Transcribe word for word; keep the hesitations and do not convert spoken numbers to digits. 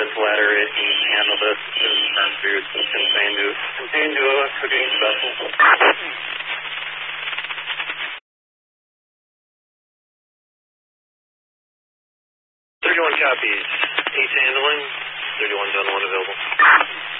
this ladder, it can handle this. This is firm food. It's contained to, contained to a cooking vessel. thirty-one copies. Ace handling. thirty-one done, one available.